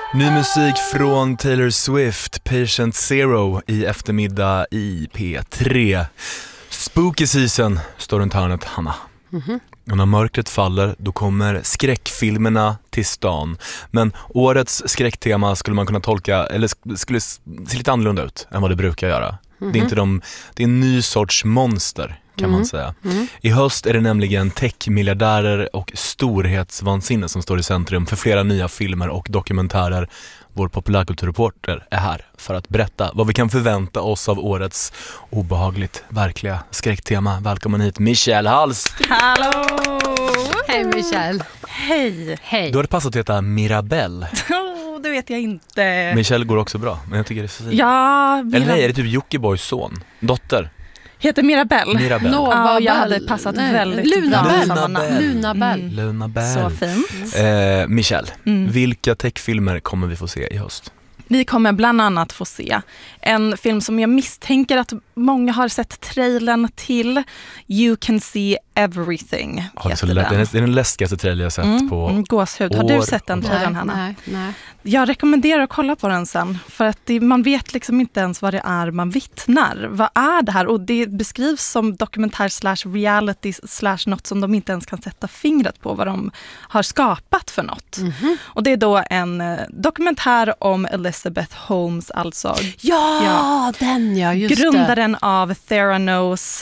Ny musik från Taylor Swift, Patient Zero i eftermiddag i P3. Spooky season står runt hörnet, Hanna. Och när mörkret faller, då kommer skräckfilmerna till stan. Men årets skräcktema skulle man kunna tolka, eller skulle se lite annorlunda ut än vad det brukar göra. Det är inte det är en ny sorts monster, kan man säga. I höst är det nämligen techmiljardärer och storhetsvansinne som står i centrum för flera nya filmer och dokumentärer. Vår populärkulturreporter är här för att berätta vad vi kan förvänta oss av årets obehagligt verkliga skräcktema. Välkommen hit, Michelle Hals. Hallå! Hej Michelle. Hej. Hej. Du hade passat att heta Mirabelle. Det vet jag inte. Michelle går också bra, men jag tycker det är så fint. Ja, Eller nej, är det typ Jockiboys son? Dotter? Heter Mirabelle. Mirabelle. Ja, jag hade passat väldigt Lunabelle. Så fint. Michelle, vilka techfilmer kommer vi få se i höst? Vi kommer bland annat få se en film som jag misstänker att många har sett trailern till. You Can See Everything. Det är den läskigaste trailer jag sett på gåshud. Har du sett den trailern, Hanna? Nej. Jag rekommenderar att kolla på den sen. För att man vet liksom inte ens vad det är man vittnar. Vad är det här? Och det beskrivs som dokumentär / reality / något som de inte ens kan sätta fingret på vad de har skapat för något. Och det är då en dokumentär om Elizabeth Holmes, alltså. Grundaren av Theranos.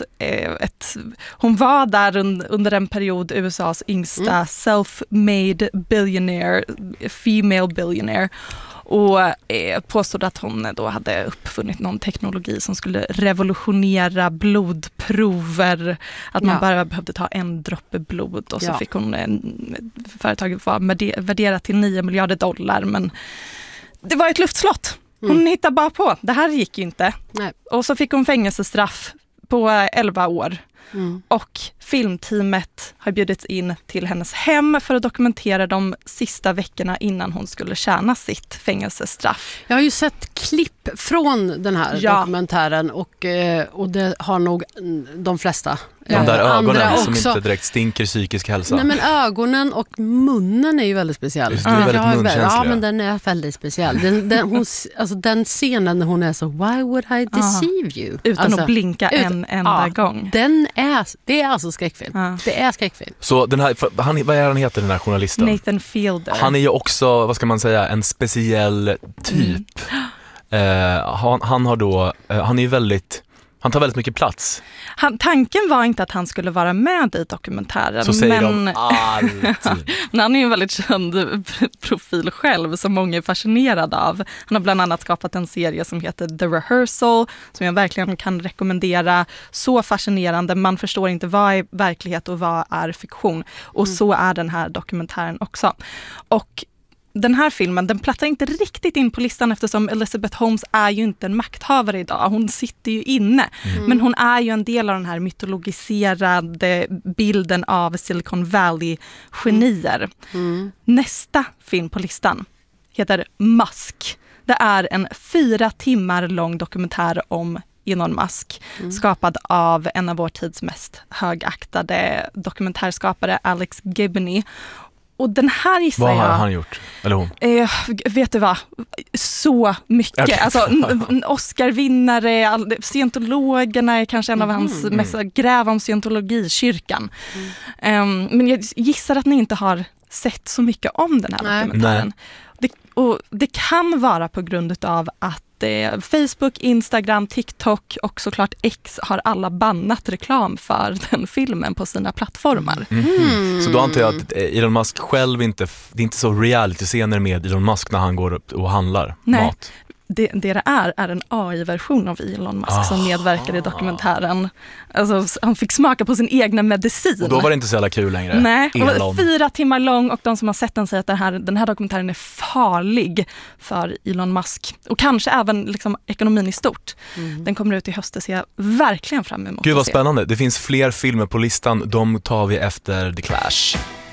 Hon var där under en period USAs yngsta self-made billionaire, female billionaire. Och påstod att hon då hade uppfunnit någon teknologi som skulle revolutionera blodprover. Att man bara behövde ta en droppe blod och så fick hon företaget var värderat till $9 miljarder. Men det var ett luftslott. Hon hittade bara på. Det här gick ju inte. Nej. Och så fick hon fängelsestraff på 11 år. Och filmteamet har bjudits in till hennes hem för att dokumentera de sista veckorna innan hon skulle tjäna sitt fängelsestraff. Jag har ju sett klipp från den här dokumentären och det har nog de flesta. De där ögonen som också. inte direkt stinker psykisk hälsa. Nej, men ögonen och munnen är ju väldigt speciell. Just, du är väldigt munkänslig. Ja, men den är väldigt speciell. Den scenen när hon är så, why would I deceive you? Utan att blinka en enda gång. Det är alltså skräckfilm. Det är skräckfilm. Så den här, vad är han heter, den här journalisten? Nathan Fielder. Han är ju också, vad ska man säga, en speciell typ. Han har då, han är ju väldigt... Han tar väldigt mycket plats. Tanken var inte att han skulle vara med i dokumentären. Så säger de alltid. Men han är ju en väldigt känd profil själv som många är fascinerade av. Han har bland annat skapat en serie som heter The Rehearsal som jag verkligen kan rekommendera. Så fascinerande. Man förstår inte vad är verklighet och vad är fiktion. Och så är den här dokumentären också. Och den här filmen, den platsar inte riktigt in på listan eftersom Elizabeth Holmes är ju inte en makthavare idag. Hon sitter ju inne. Men hon är ju en del av den här mytologiserade bilden av Silicon Valley-genier. Nästa film på listan heter Musk. Det är en 4 timmar lång dokumentär om Elon Musk, skapad av en av vår tids mest högaktade dokumentärskapare, Alex Gibney. Och den här gissar jag... Vad har han gjort? Eller hon? Vet du vad? Så mycket. Okay. Alltså, Oscar-vinnare, scientologerna är kanske en av hans mest gräv om scientologikyrkan. Men jag gissar att ni inte har sett så mycket om den här dokumentären. Det kan vara på grund av att Facebook, Instagram, TikTok och såklart X har alla bannat reklam för den filmen på sina plattformar. Så då antar jag att Elon Musk själv det är inte så reality-scener med Elon Musk när han går upp och handlar mat. Det är en AI-version av Elon Musk som medverkar i dokumentären. Alltså, han fick smaka på sin egna medicin. Och då var det inte så jävla kul längre. Nej, Elon. 4 timmar lång och de som har sett den säger att den här dokumentären är farlig för Elon Musk. Och kanske även liksom, ekonomin i stort. Den kommer ut i höst, det ser jag verkligen fram emot. Gud vad spännande. Det finns fler filmer på listan. De tar vi efter The Clash.